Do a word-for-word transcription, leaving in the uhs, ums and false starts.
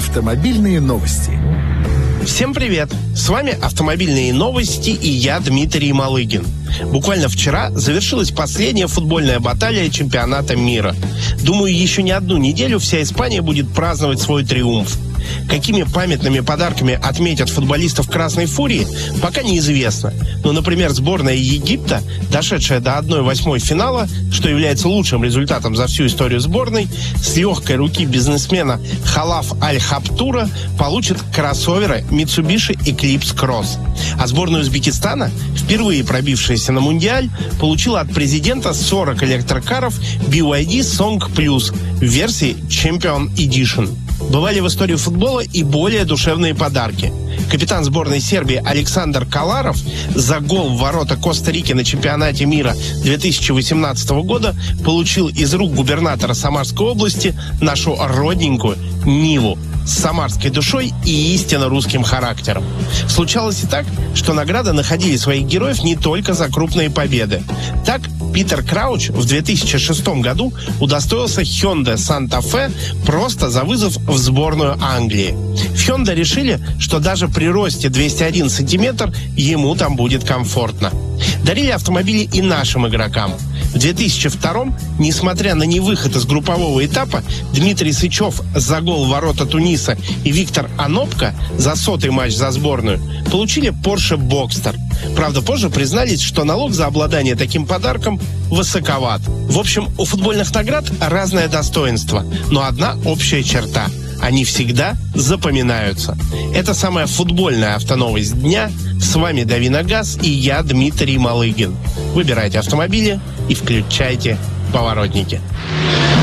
Автомобильные новости. Всем привет! С вами «Автомобильные новости» и я, Дмитрий Малыгин. Буквально вчера завершилась последняя футбольная баталия чемпионата мира. Думаю, еще не одну неделю вся Испания будет праздновать свой триумф. Какими памятными подарками отметят футболистов «Красной Фурии», пока неизвестно. Но, например, сборная Египта, дошедшая до одной восьмой финала, что является лучшим результатом за всю историю сборной, с легкой руки бизнесмена Халаф Аль-Хаптура получит кроссоверы Mitsubishi Eclipse Cross. А сборная Узбекистана, впервые пробившаяся на Мундиаль, получила от президента сорок электрокаров би вай ди Song Plus в версии Champion Edition. Бывали в истории футбола и более душевные подарки. Капитан сборной Сербии Александр Каларов за гол в ворота Коста-Рики на чемпионате мира две тысячи восемнадцатого года получил из рук губернатора Самарской области нашу родненькую Ниву с самарской душой и истинно русским характером. Случалось и так, что награды находили своих героев не только за крупные победы. Так, Питер Крауч в две тысячи шестом году удостоился Hyundai Santa Fe просто за вызов в сборную Англии. В Hyundai решили, что даже при росте двести один сантиметр ему там будет комфортно. Дарили автомобили и нашим игрокам. В две тысячи втором, несмотря на невыход из группового этапа, Дмитрий Сычев за гол в ворота Туниса и Виктор Анопко за сотый матч за сборную получили Porsche Boxster. Правда, позже признались, что налог за обладание таким подарком высоковат. В общем, у футбольных наград разное достоинство, но одна общая черта – они всегда запоминаются. Это самая футбольная автоновость дня. С вами Дави на газ и я, Дмитрий Малыгин. Выбирайте автомобили и включайте поворотники.